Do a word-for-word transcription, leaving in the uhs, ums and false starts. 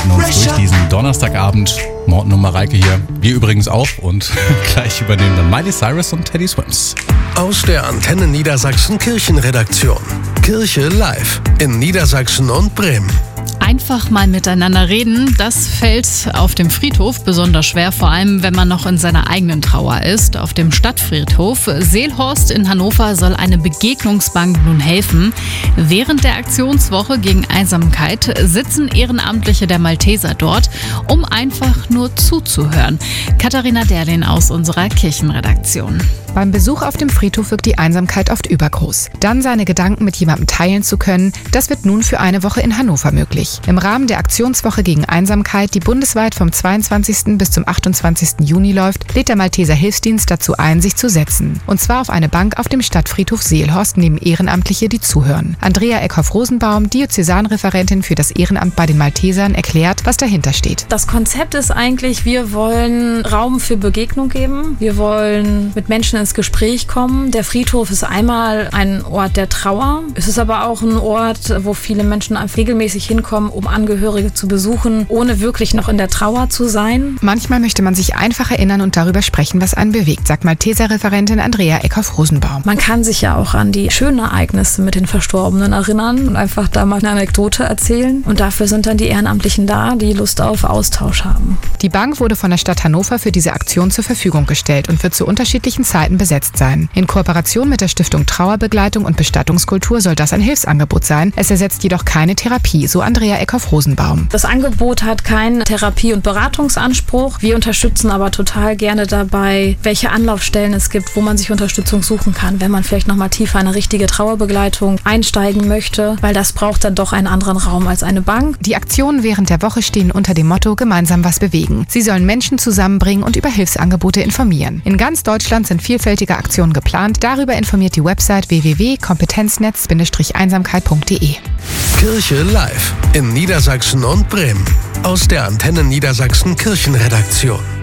begleiten uns durch diesen Donnerstagabend. Morten und Mareike hier. Wir übrigens auch. Und gleich übernehmen dann Miley Cyrus und Teddy Swims. Aus der Antenne Niedersachsen Kirchenredaktion. Kirche live in Niedersachsen und Bremen. Einfach mal miteinander reden, das fällt auf dem Friedhof besonders schwer, vor allem wenn man noch in seiner eigenen Trauer ist. Auf dem Stadtfriedhof Seelhorst in Hannover soll eine Begegnungsbank nun helfen. Während der Aktionswoche gegen Einsamkeit sitzen Ehrenamtliche der Malteser dort, um einfach nur zuzuhören. Katharina Derlin aus unserer Kirchenredaktion. Beim Besuch auf dem Friedhof wirkt die Einsamkeit oft übergroß. Dann seine Gedanken mit jemandem teilen zu können, das wird nun für eine Woche in Hannover möglich. Im Rahmen der Aktionswoche gegen Einsamkeit, die bundesweit vom zweiundzwanzigsten bis zum achtundzwanzigsten Juni läuft, lädt der Malteser Hilfsdienst dazu ein, sich zu setzen. Und zwar auf eine Bank auf dem Stadtfriedhof Seelhorst neben Ehrenamtliche, die zuhören. Andrea Eckhoff-Rosenbaum, Diözesanreferentin für das Ehrenamt bei den Maltesern, erklärt, was dahinter steht. Das Konzept ist eigentlich, wir wollen Raum für Begegnung geben. Wir wollen mit Menschen ins Gespräch kommen. Der Friedhof ist einmal ein Ort der Trauer. Es ist aber auch ein Ort, wo viele Menschen regelmäßig hinkommen, um Angehörige zu besuchen, ohne wirklich noch in der Trauer zu sein. Manchmal möchte man sich einfach erinnern und darüber sprechen, was einen bewegt, sagt Malteser-Referentin Andrea Eckhoff-Rosenbaum. Man kann sich ja auch an die schönen Ereignisse mit den Verstorbenen erinnern und einfach da mal eine Anekdote erzählen. Und dafür sind dann die Ehrenamtlichen da, die Lust auf Austausch haben. Die Bank wurde von der Stadt Hannover für diese Aktion zur Verfügung gestellt und wird zu unterschiedlichen Zeiten besetzt sein. In Kooperation mit der Stiftung Trauerbegleitung und Bestattungskultur soll das ein Hilfsangebot sein. Es ersetzt jedoch keine Therapie, so Andrea Eckhoff-Rosenbaum. Das Angebot hat keinen Therapie- und Beratungsanspruch. Wir unterstützen aber total gerne dabei, welche Anlaufstellen es gibt, wo man sich Unterstützung suchen kann, wenn man vielleicht noch mal tiefer in eine richtige Trauerbegleitung einsteigen möchte, weil das braucht dann doch einen anderen Raum als eine Bank. Die Aktionen während der Woche stehen unter dem Motto Gemeinsam was bewegen. Sie sollen Menschen zusammenbringen und über Hilfsangebote informieren. In ganz Deutschland sind vielfältige Aktionen geplant. Darüber informiert die Website w w w punkt kompetenznetz Bindestrich einsamkeit punkt d e. Kirche live in Niedersachsen und Bremen. Aus der Antenne Niedersachsen Kirchenredaktion.